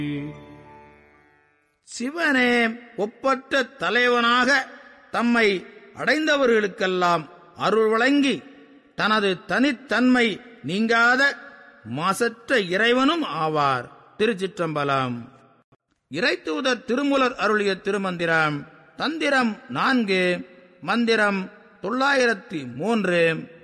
சிவனே ஒப்பற்ற தலைவனாக தம்மை அடைந்தவர்களுக்கெல்லாம் அருள் வழங்கி தனது தனித்தன்மை நீங்காத மாசற்ற இறைவனும் ஆவார். திருச்சிற்றம்பலம். இறைத்தூதர் திருமூலர் அருளிய திருமந்திரம். தந்திரம் 4, மந்திரம் 903.